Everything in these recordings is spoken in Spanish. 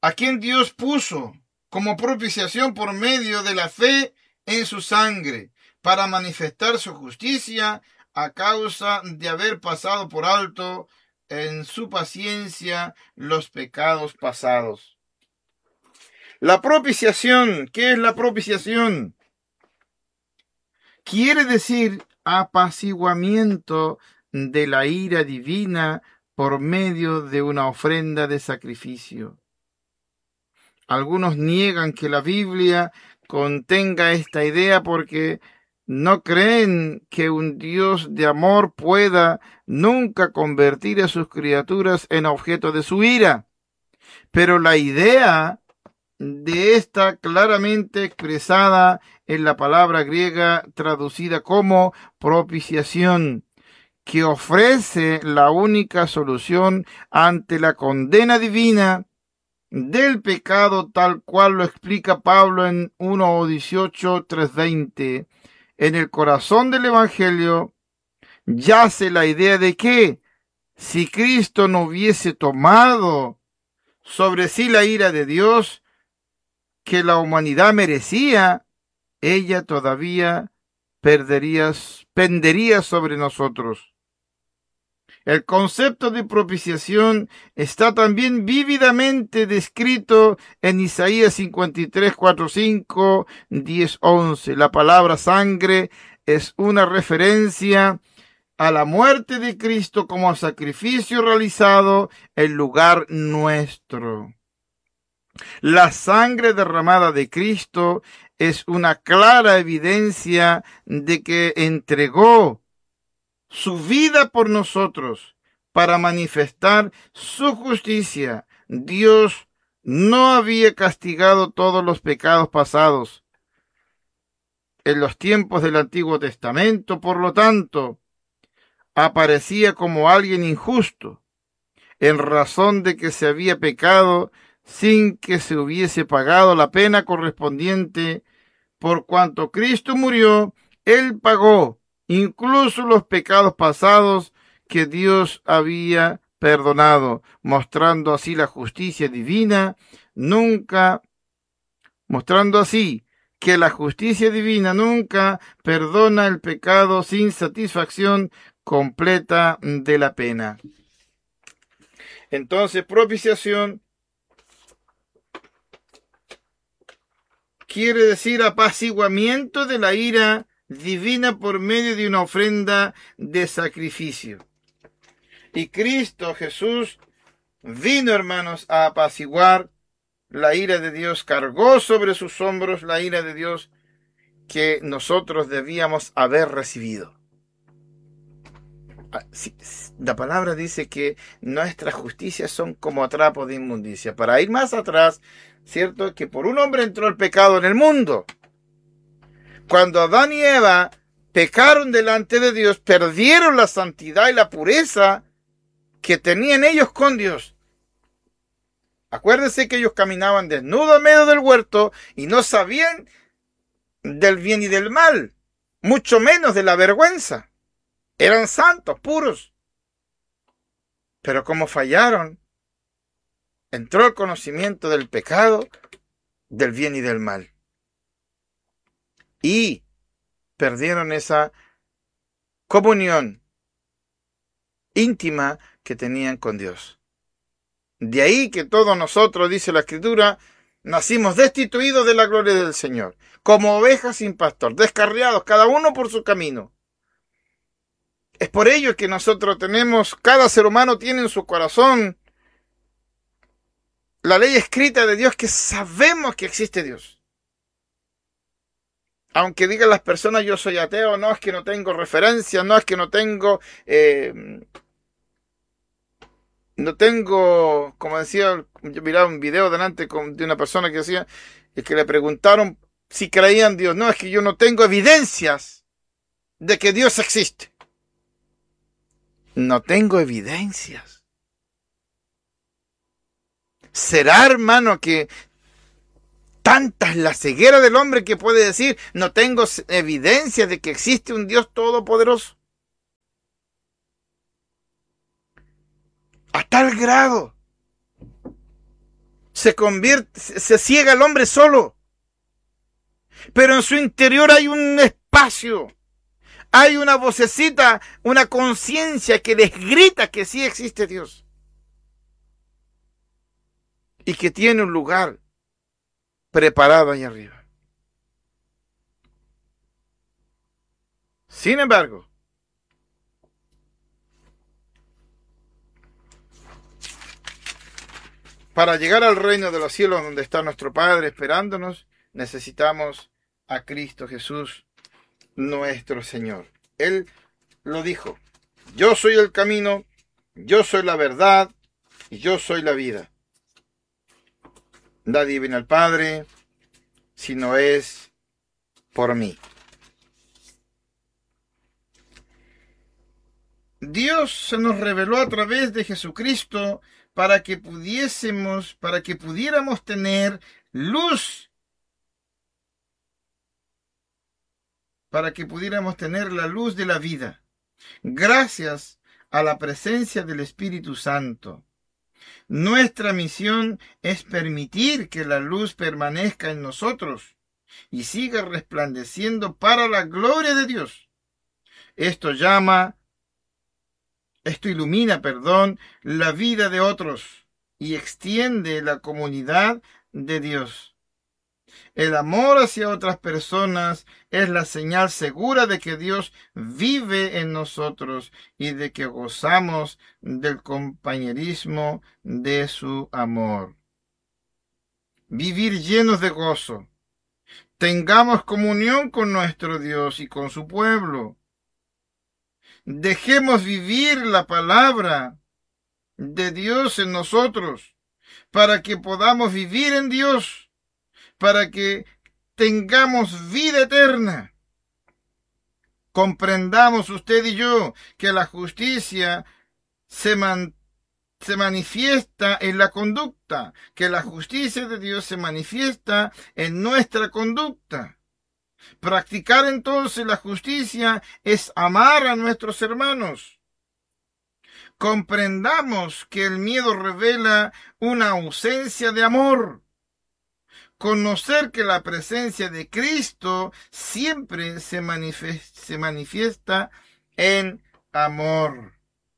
a quien Dios puso como propiciación por medio de la fe en su sangre, para manifestar su justicia a causa de haber pasado por alto en su paciencia los pecados pasados. La propiciación, ¿qué es la propiciación? Quiere decir apaciguamiento de la ira divina por medio de una ofrenda de sacrificio. Algunos niegan que la Biblia contenga esta idea porque no creen que un Dios de amor pueda nunca convertir a sus criaturas en objeto de su ira. Pero la idea de esta claramente expresada en la palabra griega traducida como propiciación, que ofrece la única solución ante la condena divina del pecado, tal cual lo explica Pablo en 1:18, 3:20. En el corazón del Evangelio yace la idea de que si Cristo no hubiese tomado sobre sí la ira de Dios que la humanidad merecía, ella todavía pendería sobre nosotros. El concepto de propiciación está también vívidamente descrito en Isaías 53, 4, 5, 10, 11. La palabra sangre es una referencia a la muerte de Cristo como sacrificio realizado en lugar nuestro. La sangre derramada de Cristo es una clara evidencia de que entregó su vida por nosotros para manifestar su justicia. Dios no había castigado todos los pecados pasados en los tiempos del Antiguo Testamento, por lo tanto, aparecía como alguien injusto, en razón de que se había pecado sin que se hubiese pagado la pena correspondiente. Por cuanto Cristo murió, Él pagó incluso los pecados pasados que Dios había perdonado, mostrando así la justicia divina, mostrando así que la justicia divina nunca perdona el pecado sin satisfacción completa de la pena. Entonces, propiciación quiere decir apaciguamiento de la ira divina por medio de una ofrenda de sacrificio. Y Cristo Jesús vino, hermanos, a apaciguar la ira de Dios, cargó sobre sus hombros la ira de Dios que nosotros debíamos haber recibido. La palabra dice que nuestras justicias son como trapos de inmundicia. Para ir más atrás, ¿cierto? Que por un hombre entró el pecado en el mundo. Cuando Adán y Eva pecaron delante de Dios, perdieron la santidad y la pureza que tenían ellos con Dios. Acuérdense que ellos caminaban desnudos en medio del huerto y no sabían del bien y del mal, mucho menos de la vergüenza. Eran santos, puros. Pero como fallaron, entró el conocimiento del pecado, del bien y del mal. Y perdieron esa comunión íntima que tenían con Dios. De ahí que todos nosotros, dice la Escritura, nacimos destituidos de la gloria del Señor, como ovejas sin pastor, descarriados, cada uno por su camino. Es por ello que nosotros cada ser humano tiene en su corazón la ley escrita de Dios, que sabemos que existe Dios. Aunque digan las personas, yo soy ateo, no, es que no tengo referencia, no, es que no tengo, como decía, yo miraba un video delante de una persona que decía, que le preguntaron si creían en Dios. No, es que yo no tengo evidencias de que Dios existe. No tengo evidencias. ¿Será, hermano, que tanta es la ceguera del hombre que puede decir, no tengo evidencias de que existe un Dios todopoderoso? A tal grado se ciega el hombre solo. Pero en su interior hay un espacio. Hay una vocecita, una conciencia que les grita que sí existe Dios. Y que tiene un lugar preparado ahí arriba. Sin embargo, para llegar al reino de los cielos donde está nuestro Padre esperándonos, necesitamos a Cristo Jesús, nuestro Señor. Él lo dijo: yo soy el camino, yo soy la verdad y yo soy la vida. Nadie viene al Padre si no es por mí. Dios se nos reveló a través de Jesucristo para que pudiéramos tener luz, para que pudiéramos tener la luz de la vida, gracias a la presencia del Espíritu Santo. Nuestra misión es permitir que la luz permanezca en nosotros y siga resplandeciendo para la gloria de Dios. Esto ilumina, la vida de otros y extiende la comunidad de Dios. El amor hacia otras personas es la señal segura de que Dios vive en nosotros y de que gozamos del compañerismo de su amor. Vivir llenos de gozo. Tengamos comunión con nuestro Dios y con su pueblo. Dejemos vivir la palabra de Dios en nosotros, para que podamos vivir en Dios, para que tengamos vida eterna. Comprendamos usted y yo que la justicia se manifiesta en la conducta, que la justicia de Dios se manifiesta en nuestra conducta. Practicar entonces la justicia es amar a nuestros hermanos. Comprendamos que el miedo revela una ausencia de amor. Conocer que la presencia de Cristo siempre se manifiesta en amor.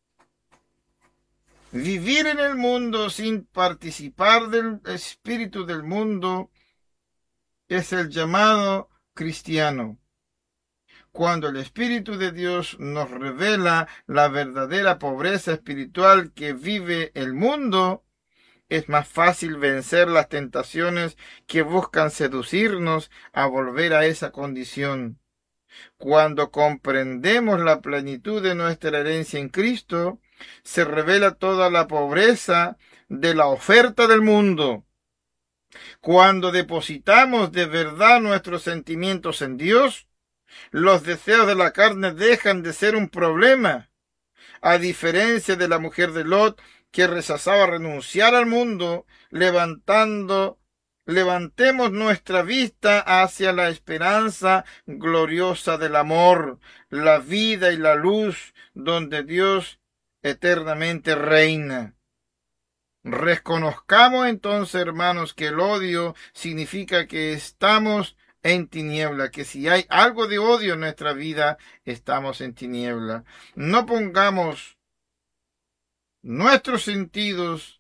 Vivir en el mundo sin participar del espíritu del mundo es el llamado cristiano. Cuando el Espíritu de Dios nos revela la verdadera pobreza espiritual que vive el mundo, es más fácil vencer las tentaciones que buscan seducirnos a volver a esa condición. Cuando comprendemos la plenitud de nuestra herencia en Cristo, se revela toda la pobreza de la oferta del mundo. Cuando depositamos de verdad nuestros sentimientos en Dios, los deseos de la carne dejan de ser un problema. A diferencia de la mujer de Lot, que rechazaba renunciar al mundo, levantemos nuestra vista hacia la esperanza gloriosa del amor, la vida y la luz, donde Dios eternamente reina. Reconozcamos entonces, hermanos, que el odio significa que estamos en tiniebla, que si hay algo de odio en nuestra vida, estamos en tiniebla. No pongamos nuestros sentidos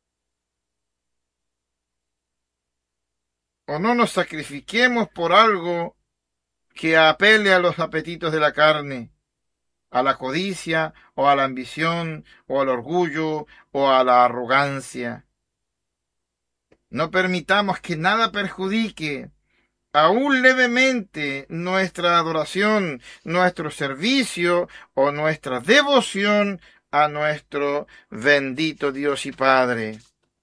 o no nos sacrifiquemos por algo que apele a los apetitos de la carne, a la codicia, o a la ambición, o al orgullo, o a la arrogancia. No permitamos que nada perjudique, aún levemente, nuestra adoración, nuestro servicio, o nuestra devoción a nuestro bendito Dios y Padre.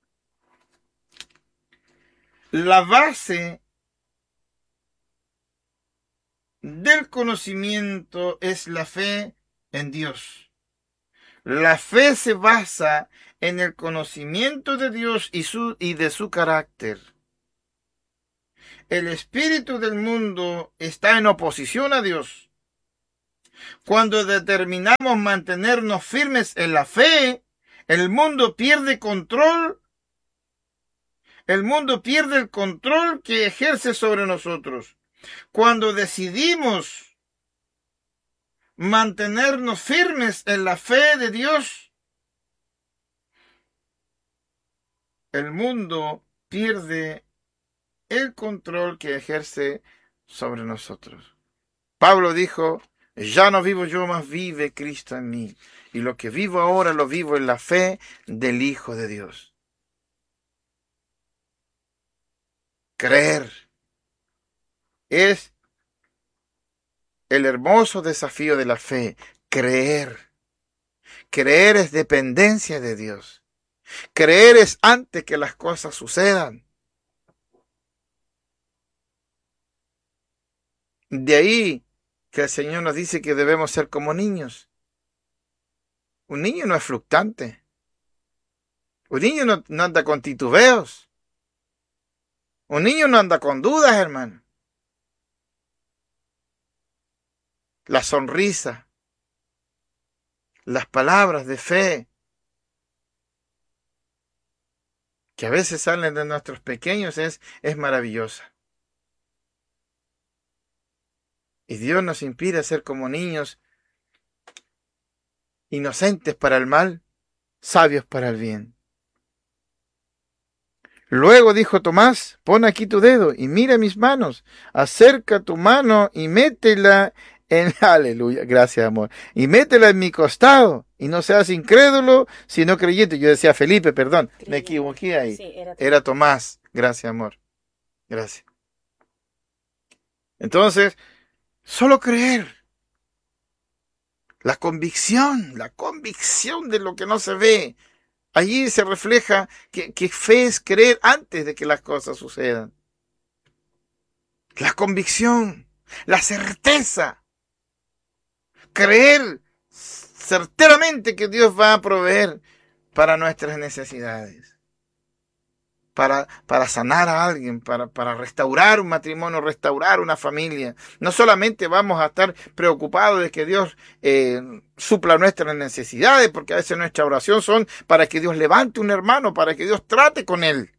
La base del conocimiento es la fe en Dios. La fe se basa en el conocimiento de Dios y de su carácter. El espíritu del mundo está en oposición a Dios. Cuando determinamos mantenernos firmes en la fe, el mundo pierde control El mundo pierde el control que ejerce sobre nosotros. Cuando decidimos mantenernos firmes en la fe de Dios, el mundo pierde el control que ejerce sobre nosotros. Pablo dijo, ya no vivo yo, mas vive Cristo en mí. Y lo que vivo ahora lo vivo en la fe del Hijo de Dios. Creer es el hermoso desafío de la fe. Creer. Creer es dependencia de Dios. Creer es antes que las cosas sucedan. De ahí que el Señor nos dice que debemos ser como niños. Un niño no es fluctuante. Un niño no anda con titubeos. Un niño no anda con dudas, hermano. La sonrisa, las palabras de fe que a veces salen de nuestros pequeños es maravillosa. Y Dios nos inspira a ser como niños, inocentes para el mal, sabios para el bien. Luego dijo Tomás, pon aquí tu dedo y mira mis manos, acerca tu mano y métela en, aleluya, gracias amor, y métela en mi costado, y no seas incrédulo, sino creyente. Yo decía Felipe, perdón, me equivoqué ahí. Sí, era Tomás, gracias amor, gracias. Entonces, solo creer. La convicción de lo que no se ve. Allí se refleja que fe es creer antes de que las cosas sucedan. La convicción, la certeza. Creer certeramente que Dios va a proveer para nuestras necesidades. Para sanar a alguien, para restaurar un matrimonio, restaurar una familia. No solamente vamos a estar preocupados de que Dios supla nuestras necesidades, porque a veces nuestra oración son para que Dios levante un hermano, para que Dios trate con él.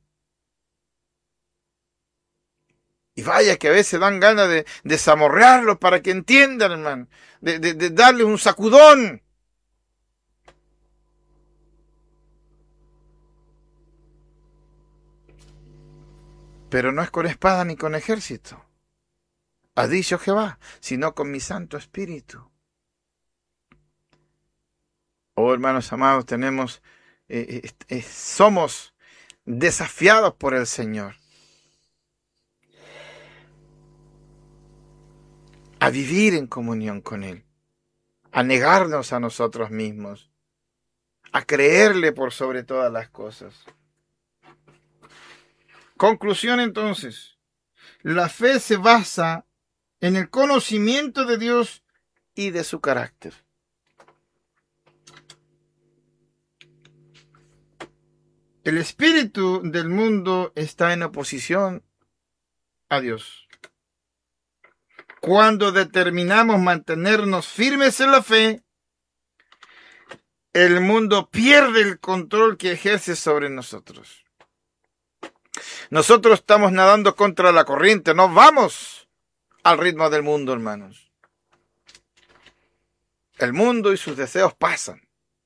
Y vaya que a veces dan ganas de desamorrearlos para que entiendan, hermano, de darles un sacudón. Pero no es con espada ni con ejército, ha dicho Jehová, sino con mi Santo Espíritu. Oh, hermanos amados, somos desafiados por el Señor a vivir en comunión con Él, a negarnos a nosotros mismos, a creerle por sobre todas las cosas. Conclusión entonces, la fe se basa en el conocimiento de Dios y de su carácter. El espíritu del mundo está en oposición a Dios. Cuando determinamos mantenernos firmes en la fe, el mundo pierde el control que ejerce sobre nosotros. Nosotros estamos nadando contra la corriente, no vamos al ritmo del mundo, hermanos. El mundo y sus deseos pasan.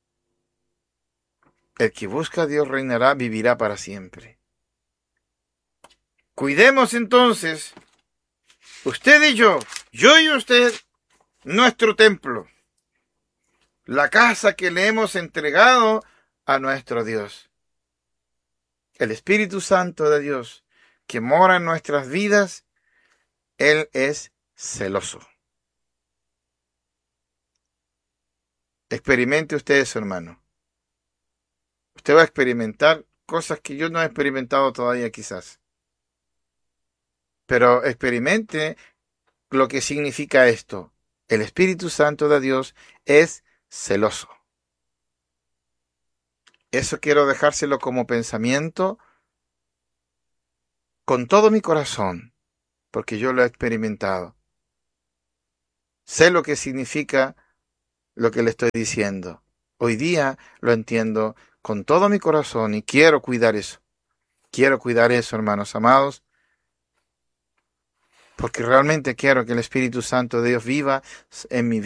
El que busca a Dios reinará, vivirá para siempre. Cuidemos entonces, usted y yo y usted, nuestro templo, la casa que le hemos entregado a nuestro Dios. El Espíritu Santo de Dios que mora en nuestras vidas, Él es celoso. Experimente usted eso, hermano. Usted va a experimentar cosas que yo no he experimentado todavía quizás. Pero experimente lo que significa esto. El Espíritu Santo de Dios es celoso. Eso quiero dejárselo como pensamiento con todo mi corazón, porque yo lo he experimentado. Sé lo que significa lo que le estoy diciendo. Hoy día lo entiendo con todo mi corazón y quiero cuidar eso. Quiero cuidar eso, hermanos amados, porque realmente quiero que el Espíritu Santo de Dios viva en mi vida.